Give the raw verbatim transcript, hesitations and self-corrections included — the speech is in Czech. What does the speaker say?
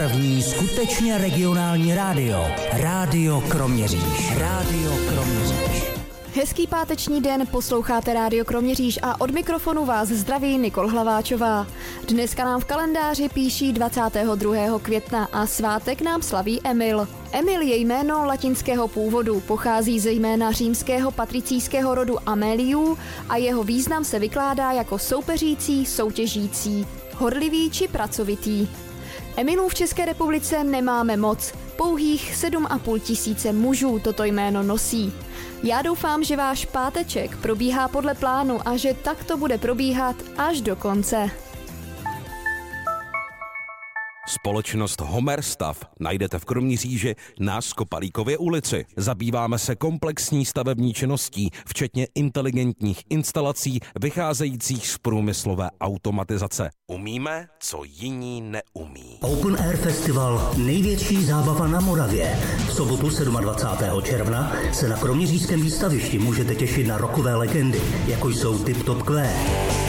První skutečně regionální rádio. Rádio Kroměříž. Rádio Kroměříž. Hezký páteční den, posloucháte Rádio Kroměříž a od mikrofonu vás zdraví Nikol Hlaváčová. Dneska nám v kalendáři píší dvacátého druhého května a svátek nám slaví Emil. Emil je jméno latinského původu, pochází ze jména římského patricijského rodu Améliů a jeho význam se vykládá jako soupeřící, soutěžící, horlivý či pracovitý. Emilů v České republice nemáme moc, pouhých sedm a půl tisíce mužů toto jméno nosí. Já doufám, že váš páteček probíhá podle plánu a že tak to bude probíhat až do konce. Společnost Homerstav najdete v Kroměříži na Skopalíkově ulici. Zabýváme se komplexní stavební činností, včetně inteligentních instalací vycházejících z průmyslové automatizace. Umíme, co jiní neumí. Open Air Festival, největší zábava na Moravě. V sobotu dvacátého sedmého června se na kroměřížském výstavišti můžete těšit na rockové legendy, jako jsou Tip Top Q,